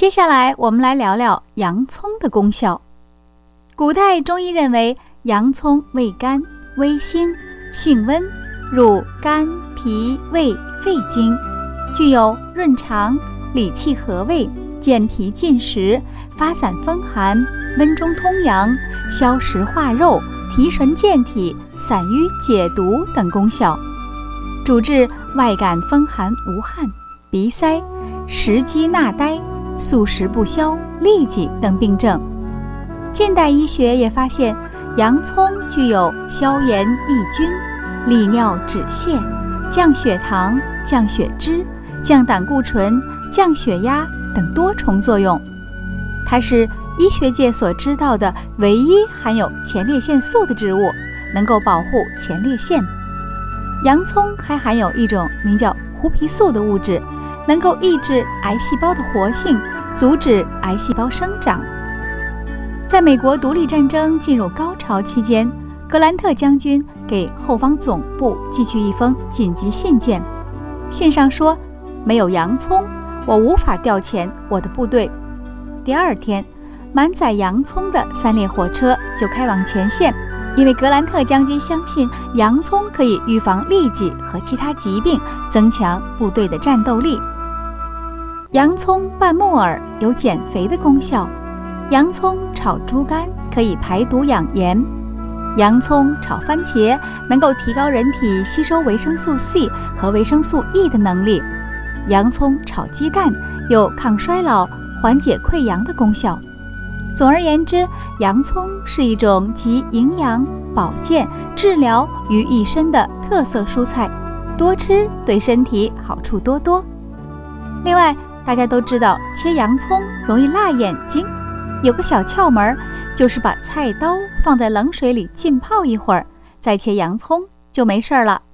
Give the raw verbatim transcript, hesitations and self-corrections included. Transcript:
接下来我们来聊聊洋葱的功效。古代中医认为洋葱味甘、微辛、性温，入肝、脾、胃、肺经，具有润肠、理气和胃、健脾进食、发散风寒、温中通阳、消食化肉、提神健体、散瘀解毒等功效，主治外感风寒无汗、鼻塞、食积纳呆、宿食不消、痢疾等病症。近代医学也发现洋葱具有消炎抑菌、利尿止泻、降血糖、降血脂、降胆固醇、降血压等多重作用。它是医学界所知道的唯一含有前列腺素的植物，能够保护前列腺。洋葱还含有一种名叫胡皮素的物质，能够抑制癌细胞的活性，阻止癌细胞生长。在美国独立战争进入高潮期间，格兰特将军给后方总部寄去一封紧急信件，信上说，没有洋葱，我无法调遣我的部队。第二天，满载洋葱的三列火车就开往前线，因为格兰特将军相信洋葱可以预防痢疾和其他疾病，增强部队的战斗力。洋葱拌木耳有减肥的功效，洋葱炒猪肝可以排毒养颜，洋葱炒番茄能够提高人体吸收维生素 C 和维生素 E 的能力，洋葱炒鸡蛋有抗衰老、缓解溃疡的功效。总而言之，洋葱是一种集营养、保健、治疗于一身的特色蔬菜，多吃对身体好处多多。另外，大家都知道切洋葱容易辣眼睛，有个小窍门，就是把菜刀放在冷水里浸泡一会儿，再切洋葱就没事了。